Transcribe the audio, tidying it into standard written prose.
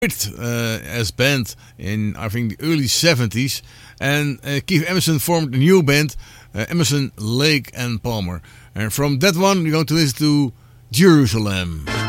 as band in, I think, the early 70s. And Keith Emerson formed a new band, Emerson, Lake and Palmer. And from that one, we're going to listen to Jerusalem.